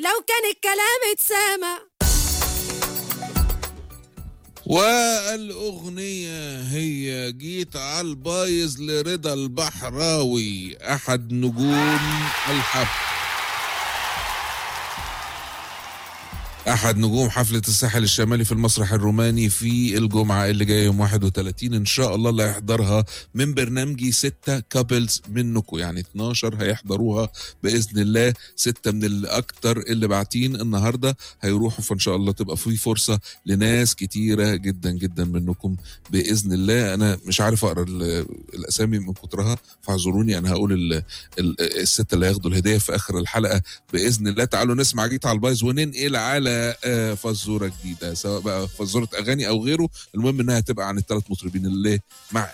لو كان الكلام اتسامع. والأغنية هي جيت على البايظ لرضا البحراوي أحد نجوم الحفل، أحد نجوم حفلة الساحل الشمالي في المسرح الروماني في الجمعة اللي جاية يوم 31 إن شاء الله، اللي هيحضرها من برنامجي 6 كابلز منكم، يعني 12 هيحضروها بإذن الله، 6 من الأكتر اللي باعتين النهاردة هيروحوا، فإن شاء الله تبقى في فرصة لناس كتيرة جدا جدا منكم بإذن الله. أنا مش عارف أقرأ الأسامي من كترها فاعذروني، أنا هقول الستة اللي هياخدوا الهدية في آخر الحلقة بإذن الله. تعالوا نسمع جيت على البايظ وننقل على فزورة جديدة، سواء بقى فزورة أغاني أو غيره، المهم إنها تبقى عن الثلاث مطربين اللي مع